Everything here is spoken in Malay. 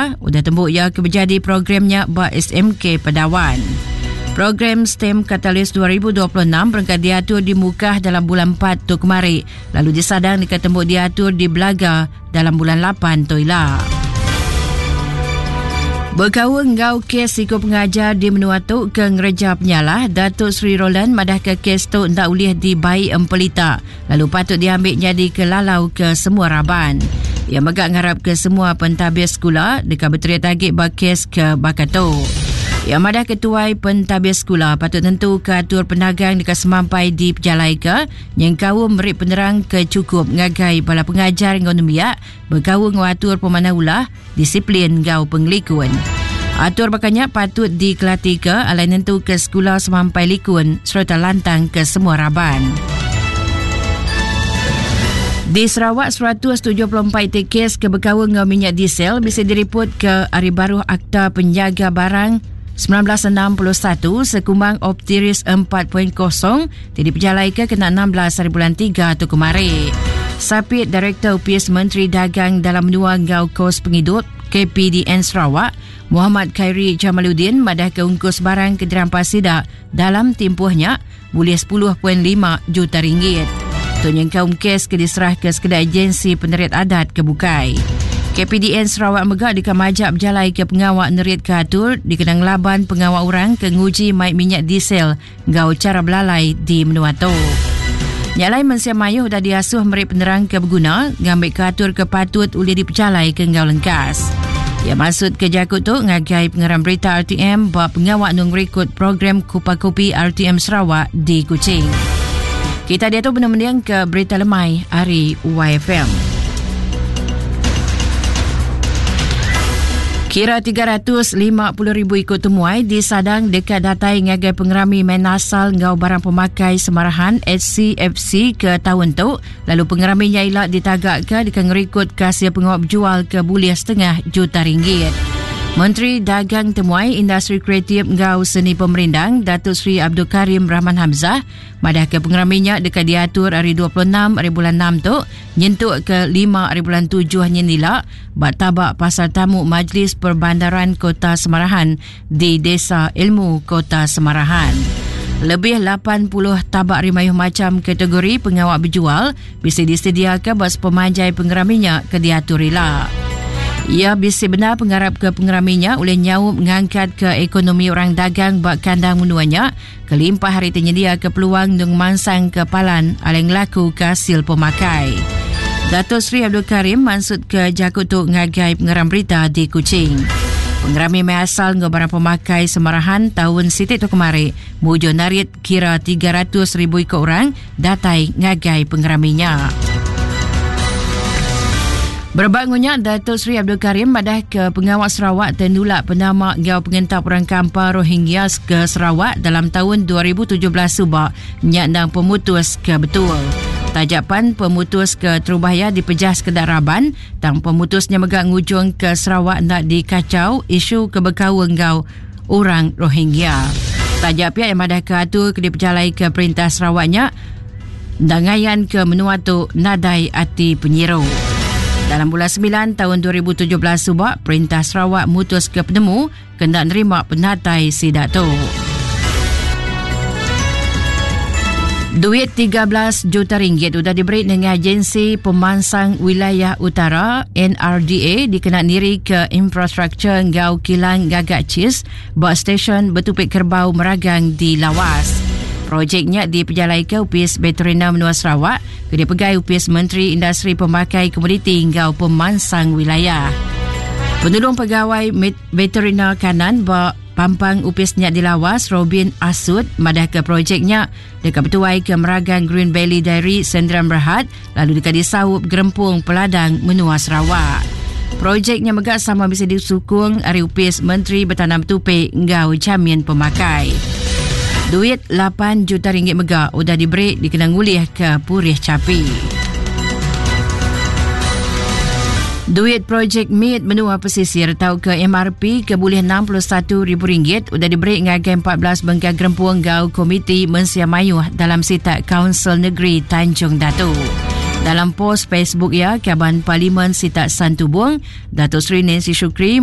Melaka udah tembuk ia ke berjadi programnya ba SMK Pedawan. Program STEM Catalyst 2026 berangkat diatur di Mukah dalam bulan 4 tu kemarin, lalu disadang dikatembuk diatur di Belaga dalam bulan 8 tu ilah. Berkawal ngau kes ikut pengajar di Menua Tok ke Ngereja Penyalah, Datuk Seri Roland madah ke kes tu tak boleh dibaik empelita, lalu patut diambil jadi ke lalau ke semua Raban. Ia megak ngarap ke semua pentadbir sekolah dekat berteriak tagik bakes ke Bakato. Ia madah ketuai pentadbir sekolah patut tentu ke atur penagang dekat semampai di pejalai ke yang kau merik penerang ke cukup ngagai bala pengajar ngau nembiak berkau ngatur pemanah ulah disiplin ngau penglikun. Atur bakanya patut dikelati ke alai tentu ke sekolah semampai likun serta lantang ke semua Raban. Di Sarawak, 174 kes kebekawang ngau minyak diesel bisa diriput ke Hari Baru Akta Penjaga Barang 1961 sekumbang Optiris 4.0 jadi pejalai ke kena 16 hari bulan 3 tu kemarin. Sapit Direktur UPS Menteri Dagang dalam menua ngau kos penghidup KPDN Sarawak, Muhammad Khairi Jamaluddin madah ke ungkus barang ke Derampas Sidak dalam tempohnya boleh 10.5 juta ringgit. Tunyang kaum kes ke diserah ke sekedar agensi penerit adat ke Bukai. KPDN Sarawak megak dikamajak berjalai ke pengawak nerit ke atur dikenang laban pengawak orang ke nguji maik minyak diesel ngau cara belalai di Menua Tok. Nyalai mensiam mayuh dah diasuh merik penerang ke berguna ngambil ke atur ke patut boleh diperjalai ke ngau lengkas. Ia maksud ke Jakut tu ngagai pengeram berita RTM bahawa pengawak nung rekod program Kupa Kopi RTM Sarawak di Kuching. Kita dia tu benar-benar ke berita lemai hari YFM. Kira 350,000 ikut temuai disadang dekat datai ngagai pengerami main asal ngau barang pemakai semarahan HCFC ke tahun tu, lalu pengeraminya ilak ditagak ke dekat ngerikut kasih pengawak jual ke boleh setengah juta ringgit. Menteri Dagang Temuai Industri Kreatif ngau Seni Pemerindang Datuk Seri Abdul Karim Rahman Hamzah madah ke pengeraminya dekat diatur hari 26 hari bulan 6 tu nyentuk ke 5 hari bulan 7 nyenilak bat tabak pasar tamu Majlis Perbandaran Kota Semarahan di Desa Ilmu Kota Semarahan. Lebih 80 tabak rimayuh macam kategori pengawak berjual bisa disediakan bas pemanjai pengeraminya ke diatur ilak. Ia bisi benar pengharap ke pengeraminya oleh nyawup mengangkat ke ekonomi orang dagang bak kandang menuanya kelimpah hari tenyedia ke peluang dung mansang ke palan aleng laku ke hasil pemakai. Datuk Seri Abdul Karim maksud ke Jakut tu ngagai pengeram berita di Kuching. Pengerami mai asal ngau barang pemakai semarahan tahun sitik tu kemarin mujo narit kira 300,000 ikut orang datai ngagai pengeraminya. Berbangunnya Datuk Seri Abdul Karim madah ke pengawak Sarawak tendulak penamak ngau pengentap orang kampar Rohingya ke Sarawak dalam tahun 2017 subak nyandang pemutus ke betul. Tajapan pemutus ke Terubaya dipejah sekedar Raban tang pemutusnya megak ngujung ke Sarawak nak dikacau isu kebekau ngau orang Rohingya. Tajap pihak yang madah ke atur ke diperjalai ke Perintah Sarawaknya dangayan ke Menua Tok nadai ati penyiru. Dalam bulan 9 tahun 2017 subak, Perintah Sarawak mutus ke penemu kena nerima penatai sidak tu. Duit 13 juta ringgit sudah diberi dengan agensi pemansang wilayah utara NRDA dikenal diri ke infrastruktur ngau kilang gagak cis buat stesen bertupik kerbau meragang di Lawas. Projeknya diperjalai ke UPS Veterina Menua Sarawak ke dipegai UPS Menteri Industri Pemakai Komoditi ngau pemansang wilayah. Penolong pegawai Veterina Kanan bak pampang UPSnya di Lawas Robin Asud madah ke projeknya dekat bertuai ke meragang Green Valley Dairy Sendirian Berhad lalu dekat disawup Gerempung Peladang Menua Sarawak. Projeknya megak sama bisa disukung hari UPS Menteri Bertanam Tupik ngau jamian pemakai. Duit 8 juta ringgit megak sudah diberi dikenang ulih ke Purih Capi. Duit projek MIT Menua Pesisir atau ke MRP ke boleh RM61,000 sudah diberi ngagai 14 bengkak gerempuang ngau Komiti Mensia Mayuh dalam sitak Kaunsil Negeri Tanjung Datu. Dalam post Facebook ya, Kaban Parlimen Sitak Santubong, Datuk Seri Nancy Shukri